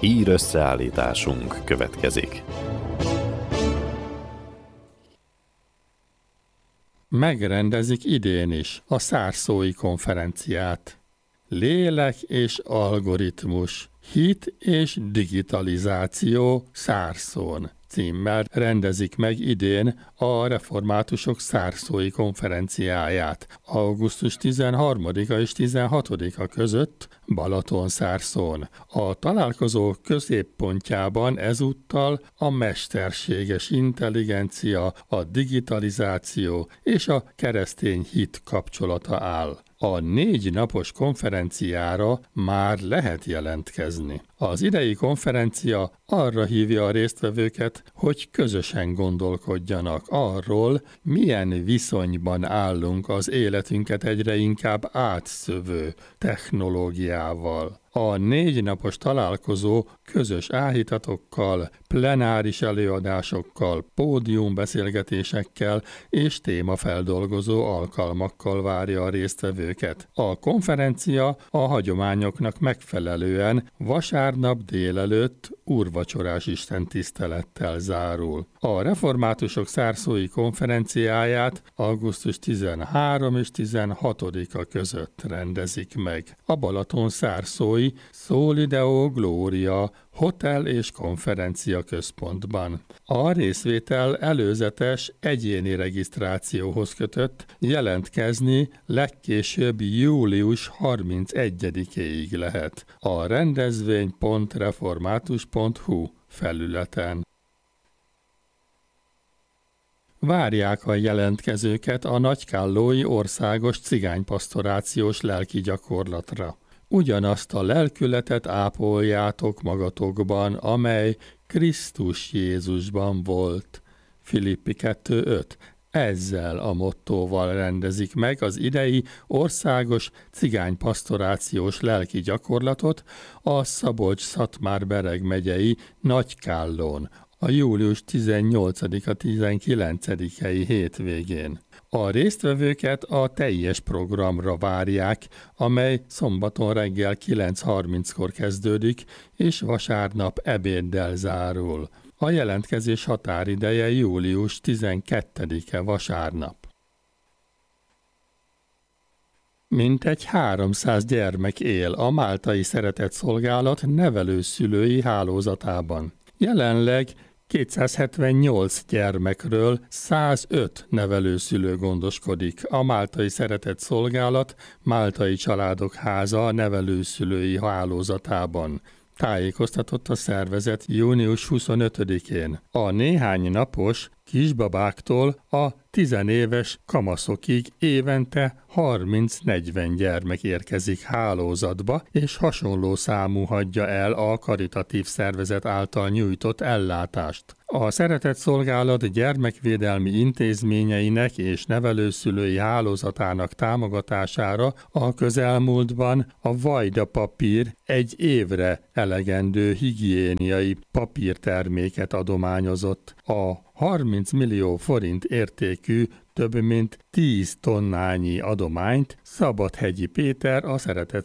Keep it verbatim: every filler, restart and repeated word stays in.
Ír összeállításunk következik. Megrendezik idén is a szárszói konferenciát. Lélek és algoritmus, hit és digitalizáció Szárszón címmel rendezik meg idén a reformátusok szárszói konferenciáját augusztus tizenharmadika és tizenhatodika között Balatonszárszón. A találkozó középpontjában ezúttal a mesterséges intelligencia, a digitalizáció és a keresztény hit kapcsolata áll. A négy napos konferenciára már lehet jelentkezni. Az idei konferencia arra hívja a résztvevőket, hogy közösen gondolkodjanak arról, milyen viszonyban állunk az életünket egyre inkább átszövő technológiával. A négy napos találkozó közös áhítatokkal, plenáris előadásokkal, pódiumbeszélgetésekkel és témafeldolgozó alkalmakkal várja a résztvevőket. A konferencia a hagyományoknak megfelelően vasárnap délelőtt úrvacsorás istentisztelettel zárul. A reformátusok szárszói konferenciáját augusztus tizenharmadika és tizenhatodika között rendezik meg. A Balatonszárszói Soli Deo Gloria hotel és konferencia központban. A részvétel előzetes egyéni regisztrációhoz kötött, jelentkezni legkésőbb július harmincegyedikéig lehet a rendezvény pont református pont hu felületen. Várják a jelentkezőket a nagykállói országos cigánypastorációs lelki gyakorlatra. Ugyanazt a lelkületet ápoljátok magatokban, amely Krisztus Jézusban volt. Filippi kettő öt. Ezzel a mottóval rendezik meg az idei országos cigánypastorációs lelki gyakorlatot a Szabolcs-Szatmár-Bereg megyei Nagykállón, a július tizennyolcadika-tizenkilencedikei hétvégén. A résztvevőket a teljes programra várják, amely szombaton reggel kilenc harminckor kezdődik, és vasárnap ebéddel zárul. A jelentkezés határideje július tizenkettedike vasárnap. Mintegy háromszáz gyermek él a Máltai Szeretetszolgálat nevelőszülői hálózatában. Jelenleg kétszázhetvennyolc gyermekről százöt nevelőszülő gondoskodik a Máltai Szeretetszolgálat Máltai Családok Háza nevelőszülői hálózatában. Tájékoztatott a szervezet június huszonötödikén. A néhány napos kisbabáktól a tizenéves kamaszokig évente harminc-negyven gyermek érkezik hálózatba, és hasonló számú hagyja el a karitatív szervezet által nyújtott ellátást. A Szeretetszolgálat gyermekvédelmi intézményeinek és nevelőszülői hálózatának támogatására a közelmúltban a Vajda papír egy évre elegendő higiéniai papírterméket adományozott. A harminc millió forint értékű több mint tíz tonnányi adományt Szabadhegyi Péter, a Szeretett